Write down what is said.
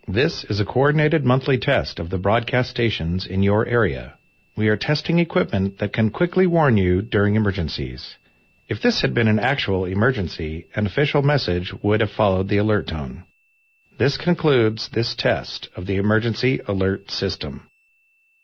This is a coordinated monthly test of the broadcast stations in your area. We are testing equipment that can quickly warn you during emergencies. If this had been an actual emergency, an official message would have followed the alert tone. This concludes this test of the emergency alert system.